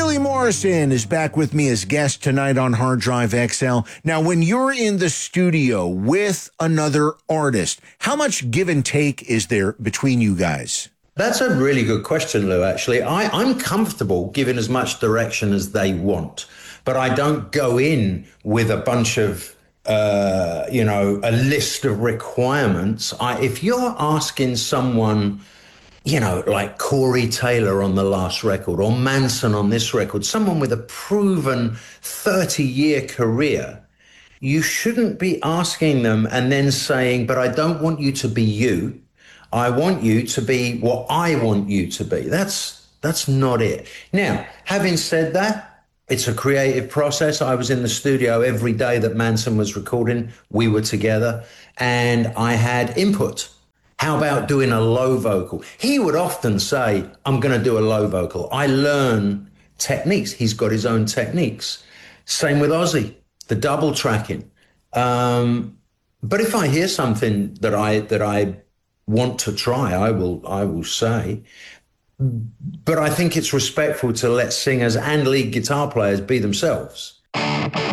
Billy Morrison is back with me as guest tonight on Hard Drive XL. Now, when you're in the studio with another artist, how much give and take is there between you guys? That's a really good question, Lou, actually. I'm comfortable giving as much direction as they want, but I don't go in with a bunch of, a list of requirements. If you're asking someone, like Corey Taylor on the last record or Manson on this record, someone with a proven 30-year career, you shouldn't be asking them and then saying, but I don't want you to be you. I want you to be what I want you to be. That's not it. Now, having said that, it's a creative process. I was in the studio every day that Manson was recording. We were together and I had input. How about doing a low vocal? He would often say, I'm going to do a low vocal. I learn techniques. He's got his own techniques. Same with Ozzy, the double tracking. But if I hear something that I want to try, I will say. But I think it's respectful to let singers and lead guitar players be themselves.